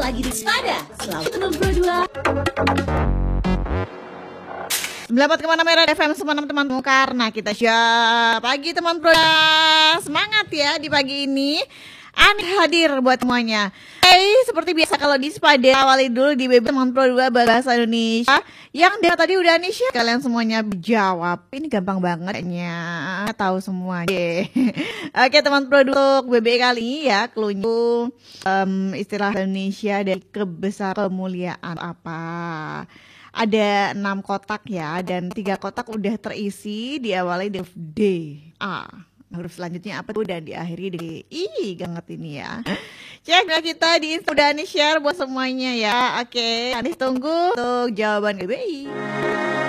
lagi di Spada. Selamat teman Pro 2. 94,6 Merah FM semua teman-teman, karena kita siap pagi teman Pro. Semangat ya di pagi ini. Ani hadir buat semuanya. Hey, seperti biasa kalau di Spada awali dulu di BB teman Pro 2 bahasa Indonesia. Yang dia tadi udah nih kalian semuanya jawab. Ini gampang banget kayaknya. Tahu semua deh. Oke teman Pro untuk BB kali ini ya, cluenya istilah Indonesia dari kebesaran kemuliaan apa? Ada 6 kotak ya, dan 3 kotak udah terisi, diawali dengan D, A. Huruf selanjutnya apa tuh, dan diakhiri di I. Ganget ini ya. Cek kita di Instagram, share buat semuanya ya. Oke, Anis tunggu untuk jawaban KBI.